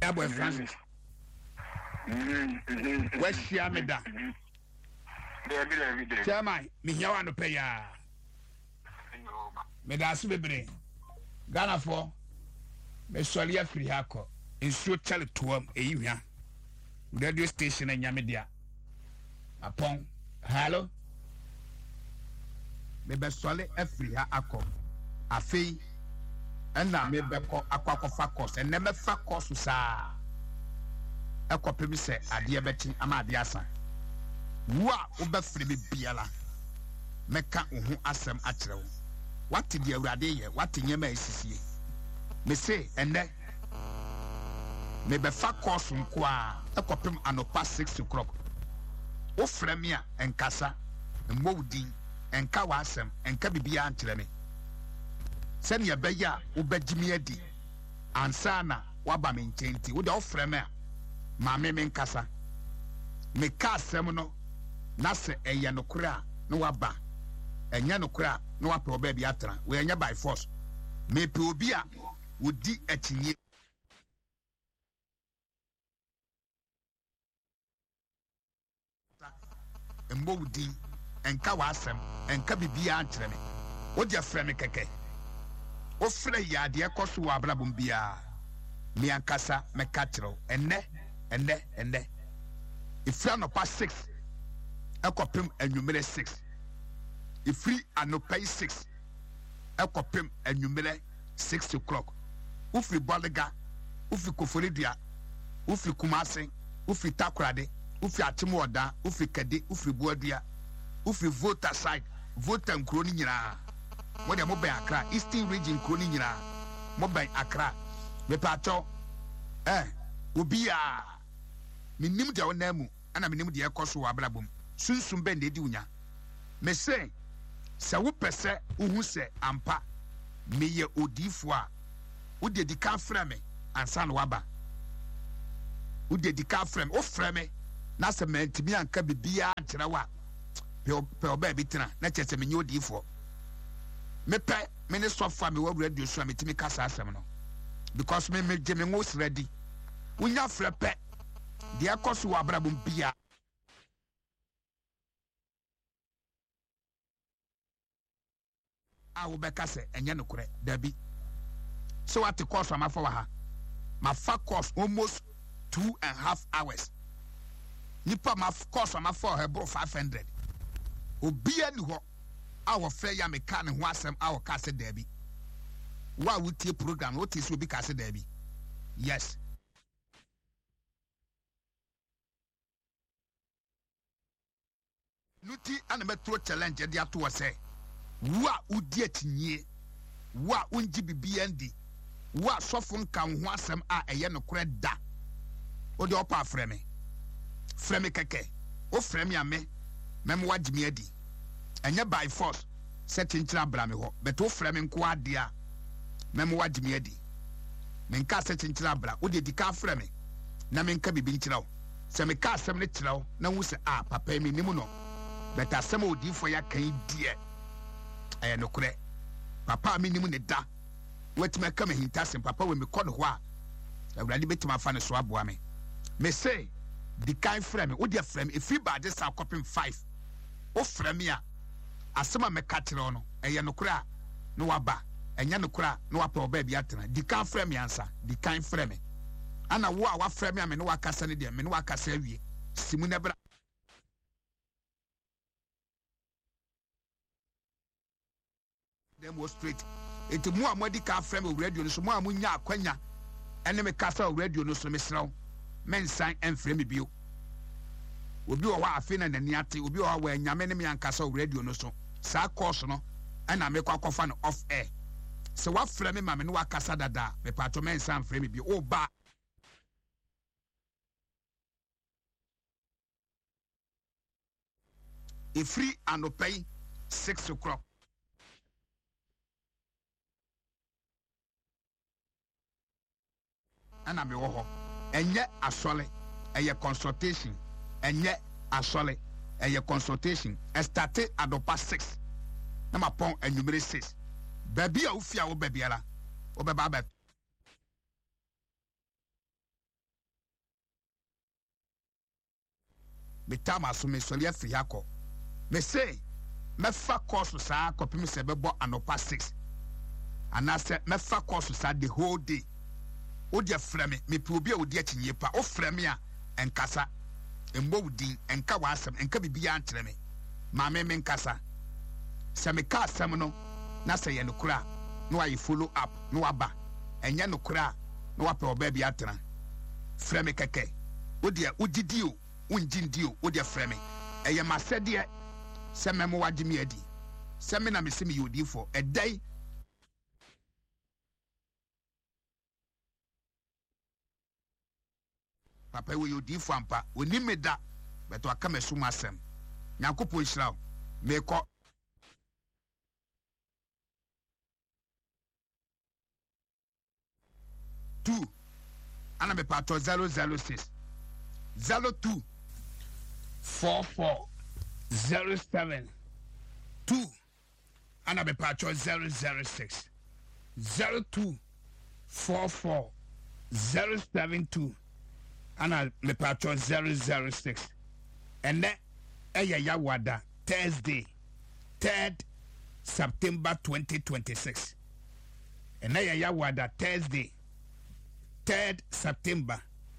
boyfriend. Where's she amida? Chairman, me here want to pay ya. Me da su bebre. Ghana for me soli afiri hako. Insuo chale tuam eyiwia. Radio station enya media. Apon, hello. Me be soli afiri hako. Afei ena me be ko akwakofa course. Enne me fa course sa. Ekopemi se ade beti ama ade asa. Wa obafiri be biala. Meka ohu asem akere wo. What did you already ye? What in your message? Me say, and then maybe fat course from qua a copy and past 6 o'clock. O Fremia and Casa and Modi and Kawasem and Kabibia and me. Send your beya, Uber Jimmy Eddy and Sana Wabamin Chainty with all Fremia, Mamma and Casa. Me cast semono, Nasa a Yanokura, no Waba. Enya no kra no apɛ baby atra we enya by force me pe obi a wodi atinye embo wodi enka wasem enka bibia ankyere me wo de frɛ me kɛkɛ wo frɛ yade ekoso wa ablabom bia me ankasa me ka kyerɛw enne ifra no pa 6 ekopem anwumere 6 Ifri anopay 6 ekopem anwumere 6 o'clock ufri boliga ufri koforidua ufri kumase ufri takrade ufri atimoda ufri kede ufri buadua ufri voter side voter nkroni nyina mo de mo ban Accra Eastern region nkroni nyina mo ban Accra me pato obia minim de wonamu ana minim de ekoso wa ablabom sunsum ben de di unya me say se wo pese uhu se ampa meye odifo a wo dedika frame ansa no waba wo dedika frame o frame na se mentimi anka bibia akyere wa pe oba bitina na chese menye odifo me pe me ne sofa me wa radio so metimi kasa asem no because me je me ngos ready unya frɛ pe de akoso wa abrabom bia I will be cast and yanukre, Debbie. So at the course of my father, my fat cost almost 2.5 hours. Nipa my course of my father brought 500. Obian who our fair yamekan and wasam our cast Debbie. Why would your program? What is will be cast Debbie? Yes. Nuti and a metro challenge at the after say. Wa udietinye wa unji bibiandi wa sofun kan ho asem a eye no kore da o de opa freme keke o freme ame mem wa jimi adi enye by force setting kira bra me ho but o freme nko ade a mem wa jimi adi men ka setting kira bra o de dika freme na men ka bibi nkira o se me ka asem ne kira o na hu se papa mi nimu no but asem odi fo ya kan die no kure papa mi nimu ne da wetima ka me hintasem papa we me kɔ no ho a awurade betima fa ne so aboa me say the kind frame wo de frame if you bad this copy 5 o frame a asema me ka kire no no kure a no waba enya no kure a no wapa oba bia tena the kind frame answer the kind frame ana wo a wa frame a me no wakasa ne de me no wakasa awie simu ne bra demonstrate it mu amadi ka frame radio no so mu amunya akwanya ene me kasa radio no so me sraw men san en frame bio obi o wa afi na nani ate obi o wa anyame ne me ankasa radio no so sa course no ena me kwakofa no off air se wa frame ma me no wakasa dada me pato men san frame bio o ba e free and pay 6 o'clock ana me wo ho enye asole eye consultation enye asole eye consultation starte adopa 6 na mapon anwumere 6 baby a ufia wo babiara wo beba ba time aso me sori afiri akọ me say me fa course saa kopim se bebo anopa 6 anase me fa course saa the whole day o dia frame me pe obi a odi akinye pa o frame a enkasa embo udin enka wasem enka bibia ankyere me ma me nkasa se me ka asem no na se ye no kura no ayi follow up no aba enye no kura no wape oba bia atena frame keke o dia ugidi o unjindi o dia frame eye masede se memo wagimi adi se me na me se me yodi for a day papa we yodi for ampa oni meda beto aka mesum asem nyakopo israel me ko two ana me pato 006 02 44 07 2 ana be patcho 006 02 44 072 ana me patcho 006 and then yawada Thursday 3rd September 2026 and yawada Thursday 3rd September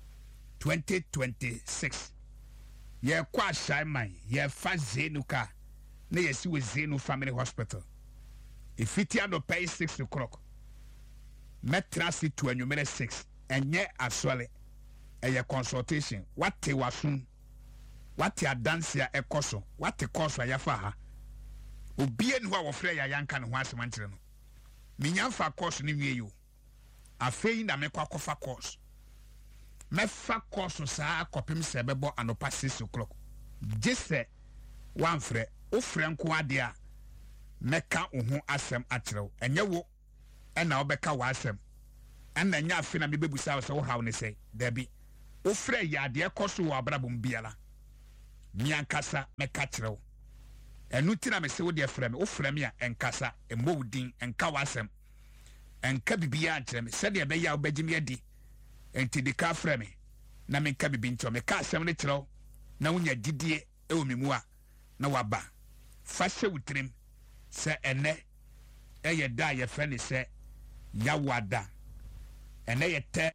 2026 ye kwa shaiman ye fa zenuka na ye si we zenu family hospital ifiti ado pay 6 o'clock metra si to anwumere 6 enye asole eye consultation wate wasun wate adanse a ekoso wate course ya fa ha obie nu a wo frɛ ya yanka ne ho asemankyere no minyamfa course ni wie yo afei na me kwa kofa course mefa course saa kopim se bebo anopa 6 o'clock gese wanfre ofre nko ade a meka ohu asem akyerew enye wo ena obeka wa asem ena nya afi na mebebusa so wo haw ne sei dabi ofre ya ade ekoso wo abrabom biala miankasa meka kyerew enu tina me se wo de frɛ me ofre me a enkasa embowudin enka wa asem enka bibia akyere me se de be ya obagimi adi enti de ka frɛ me na me ka bibi ncho me ka asɛm ne kyerɛw na wonya didie ɛwɔ me mu a na waba fa hyɛ wutrim sɛ ɛnɛ ɛyɛ da yɛ frɛ ne sɛ yawada ɛnɛ yɛ tɛ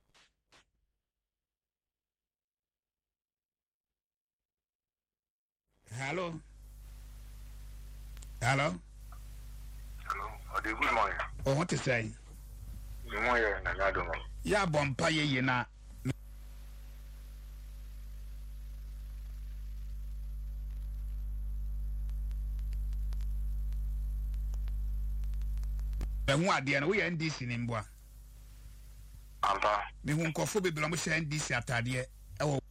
hello good morning. Oh, what to say? Good morning, Nanado. Ya bompa ye na ehu ade na wo ye NDC ni mboa Ampa. Me hu nkofo bebra mo hye NDC atade ewo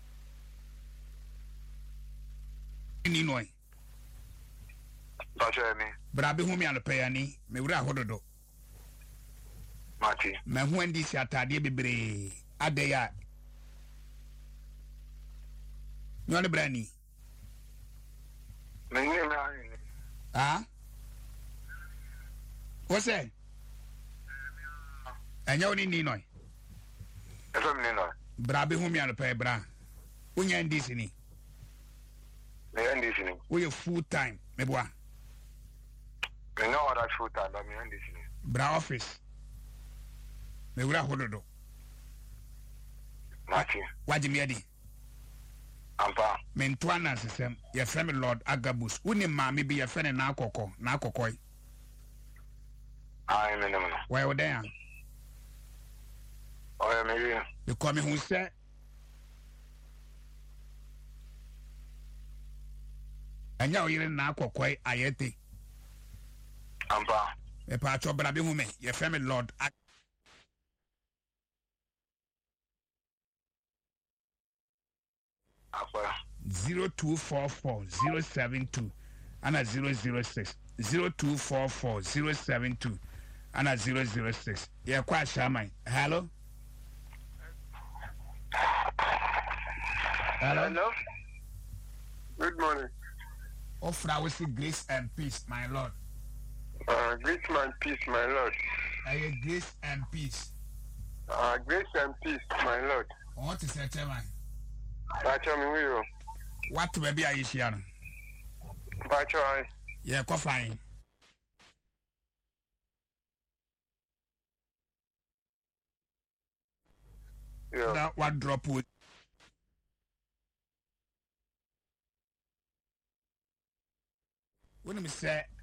ni noi Bacho me. bra be hu mi anopa yani me wura hododo Mati. me hu NDC atade bebre ade ya nyone brani Me ni me. ah what's that enyo ni noi Efe me no. bra be hu mi anopa bra unya NDC ni Me NDC ni. we full time me boa Me no other full time, but me NDC ni. bra office me wura hododo Mati. wajimi adi Ampa. me ntwana sesem ye frɛ me Lord Agabus uni maame bi ye frɛ ne na akɔkɔ Ai me no. why wo dan Oh, me. because me hu sɛ anya oyire na akɔkɔ ayete Ampa. me pa atɔ bra bi hu me ye frɛ me Lord Apa. 0244 ana 006 0244 ana 006 ye kwa shaman hello Hello. Good morning. ofra we see grace and peace my lord Great man, peace, my Lord. grace and peace Grace and peace, my Lord. what is that man Bacho me we. What baby are you here? By choice. Yeah, fine. Yeah. That what drop wood. When I say